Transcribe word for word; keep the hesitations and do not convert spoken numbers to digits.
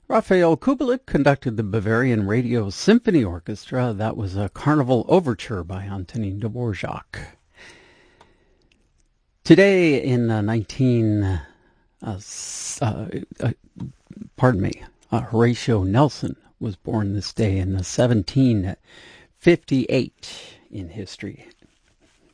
Raphael Kubelik conducted the Bavarian Radio Symphony Orchestra. That was a Carnival Overture by Antonin Dvorak. Today in uh, nineteen, uh, uh, uh, pardon me, uh, Horatio Nelson was born this day in uh, seventeen fifty-eight in history.